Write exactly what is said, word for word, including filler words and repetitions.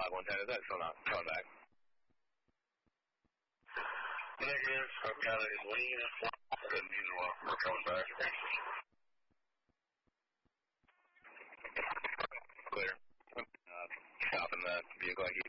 five one ten, is that still not coming back? Negative, I've got a lean and flat, and neither one are coming back. Clear. Uh, stopping the vehicle like